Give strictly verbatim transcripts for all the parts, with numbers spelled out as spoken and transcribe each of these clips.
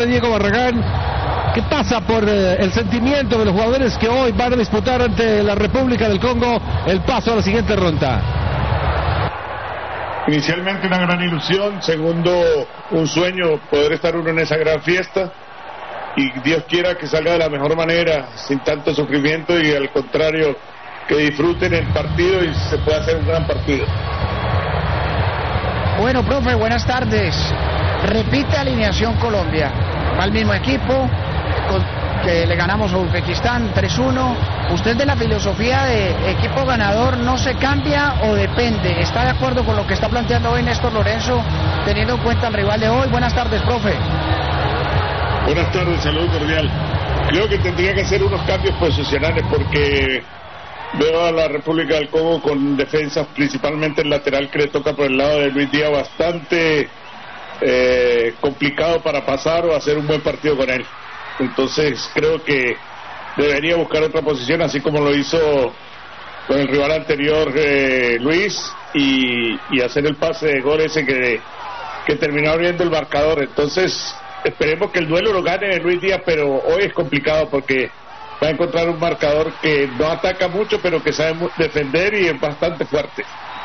Diego Barragán, ¿qué pasa por eh, el sentimiento de los jugadores que hoy van a disputar ante la República del Congo el paso a la siguiente ronda? Inicialmente una gran ilusión, segundo un sueño poder estar uno en esa gran fiesta y Dios quiera que salga de la mejor manera, sin tanto sufrimiento y al contrario, que disfruten el partido y se pueda hacer un gran partido. Bueno, profe, buenas tardes. Repite alineación Colombia, va al mismo equipo con, que le ganamos a Uzbekistán tres uno. ¿Usted de la filosofía de equipo ganador no se cambia o depende? ¿Está de acuerdo con lo que está planteando hoy Néstor Lorenzo, teniendo en cuenta el rival de hoy? Buenas tardes, profe. Buenas tardes, saludo cordial. Creo que tendría que hacer unos cambios posicionales porque veo a la República del Congo con defensas, principalmente el lateral que le toca por el lado de Luis Díaz, bastante eh, complicado para pasar o hacer un buen partido con él. Entonces creo que debería buscar otra posición, así como lo hizo con el rival anterior eh, Luis, y, y hacer el pase de gol ese que, que terminó abriendo el marcador. Entonces esperemos que el duelo lo gane Luis Díaz, pero hoy es complicado porque va a encontrar un marcador que no ataca mucho, pero que sabe defender y es bastante fuerte.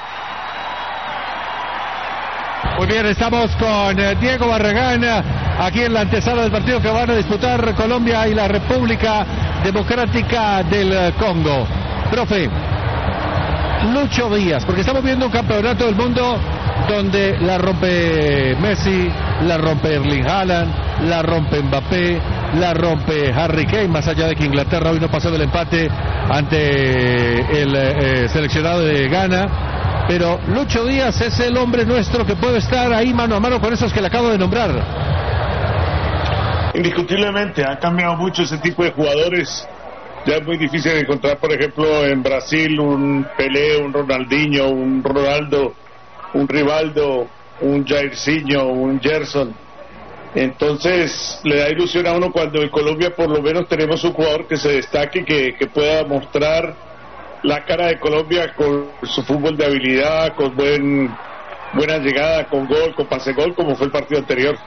Muy bien, estamos con Diego Barragán aquí en la antesala del partido que van a disputar Colombia y la República Democrática del Congo. Profe, Lucho Díaz, porque estamos viendo un campeonato del mundo donde la rompe Messi, la rompe Erling Haaland, la rompe Mbappé, la rompe Harry Kane, más allá de que Inglaterra hoy no pasó del empate ante el eh, seleccionado de Ghana. Pero Lucho Díaz es el hombre nuestro que puede estar ahí mano a mano con esos que le acabo de nombrar. Indiscutiblemente, ha cambiado mucho ese tipo de jugadores. Ya es muy difícil encontrar, por ejemplo, en Brasil un Pelé, un Ronaldinho, un Ronaldo, un Rivaldo, un Jairzinho, un Gerson. Entonces le da ilusión a uno cuando en Colombia por lo menos tenemos un jugador que se destaque, que, que pueda mostrar la cara de Colombia con su fútbol de habilidad, con buen buena llegada, con gol, con pase gol, como fue el partido anterior.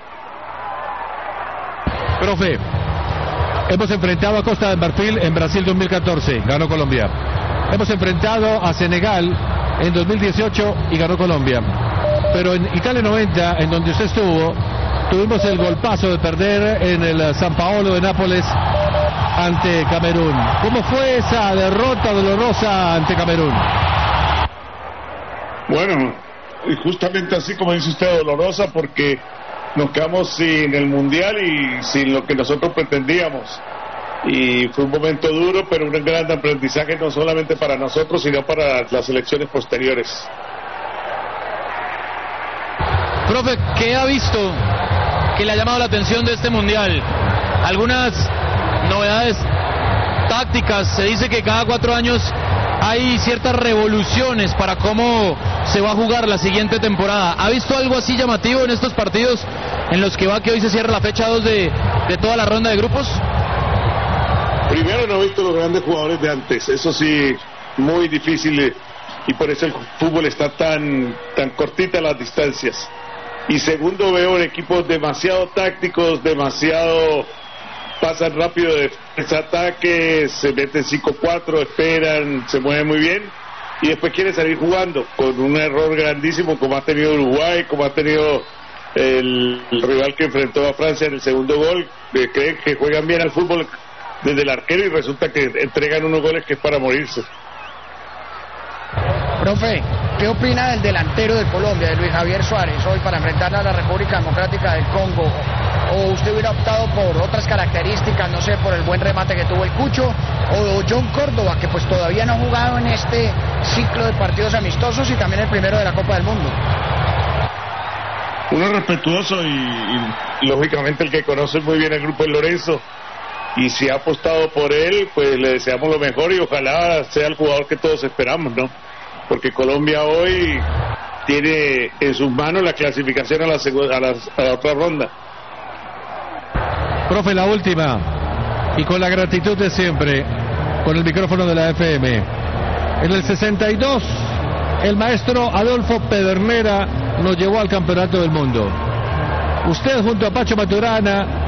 Profe, hemos enfrentado a Costa de Marfil en Brasil dos mil catorce, ganó Colombia. Hemos enfrentado a Senegal en dos mil dieciocho y ganó Colombia. Pero en Italia noventa, en donde usted estuvo, tuvimos el golpazo de perder en el San Paolo de Nápoles ante Camerún. ¿Cómo fue esa derrota dolorosa ante Camerún? Bueno, y justamente así como dice usted, dolorosa, porque nos quedamos sin el Mundial y sin lo que nosotros pretendíamos. Y fue un momento duro, pero un gran aprendizaje no solamente para nosotros, sino para las elecciones posteriores. Profe, ¿qué ha visto que le ha llamado la atención de este Mundial? Algunas novedades tácticas, se dice que cada cuatro años hay ciertas revoluciones para cómo se va a jugar la siguiente temporada. ¿Ha visto algo así llamativo en estos partidos en los que va que hoy se cierra la fecha dos de, de toda la ronda de grupos? Primero, no he visto los grandes jugadores de antes, eso sí, muy difícil, y por eso el fútbol está tan, tan cortita las distancias. Y segundo, veo equipos demasiado tácticos, demasiado pasan rápido de ataque, se meten cinco cuatro, esperan, se mueven muy bien y después quieren salir jugando con un error grandísimo como ha tenido Uruguay, como ha tenido el, el rival que enfrentó a Francia en el segundo gol. Eh, creen que juegan bien al fútbol desde el arquero y resulta que entregan unos goles que es para morirse. Profe, ¿qué opina del delantero de Colombia, de Luis Javier Suárez, hoy para enfrentar a la República Democrática del Congo? ¿O usted hubiera optado por otras características, no sé, por el buen remate que tuvo el Cucho? ¿O John Córdoba, que pues todavía no ha jugado en este ciclo de partidos amistosos y también el primero de la Copa del Mundo? Uno respetuoso y, y lógicamente el que conoce muy bien el grupo es Lorenzo. Y si ha apostado por él, pues le deseamos lo mejor y ojalá sea el jugador que todos esperamos, ¿no? Porque Colombia hoy tiene en sus manos la clasificación a la, segunda, a la, a la otra ronda. Profe, la última, y con la gratitud de siempre, con el micrófono de la F M. En el sesenta y dos, el maestro Adolfo Pedernera nos llevó al Campeonato del Mundo. Usted junto a Pacho Maturana